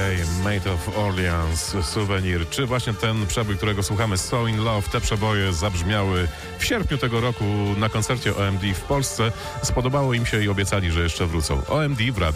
Grey, Made of Orleans, Souvenir. Czy właśnie ten przebój, którego słuchamy, So in Love, te przeboje zabrzmiały w sierpniu tego roku na koncercie OMD w Polsce. Spodobało im się i obiecali, że jeszcze wrócą. OMD w radiu.